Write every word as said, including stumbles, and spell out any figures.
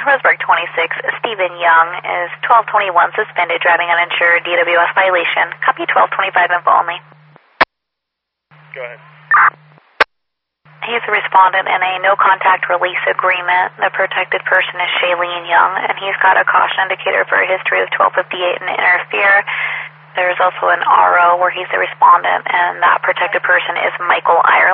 Roseburg twenty-six, Stephen Young is twelve twenty-one, suspended, driving uninsured, D W S violation. Copy twelve twenty-five info only. Go ahead. He's a respondent in a no-contact release agreement. The protected person is Shailene Young, and he's got a caution indicator for a history of twelve fifty-eight and interfere. There's also an R O where he's a respondent, and that protected person is Michael Ireland.